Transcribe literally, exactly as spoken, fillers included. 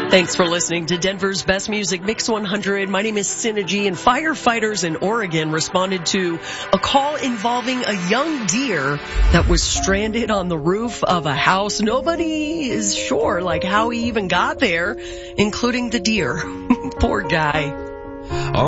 Thanks for listening to Denver's Best Music Mix one hundred. My name is Synergy, and firefighters in Oregon responded to a call involving a young deer that was stranded on the roof of a house. Nobody is sure, like, how he even got there, including the deer. Poor guy.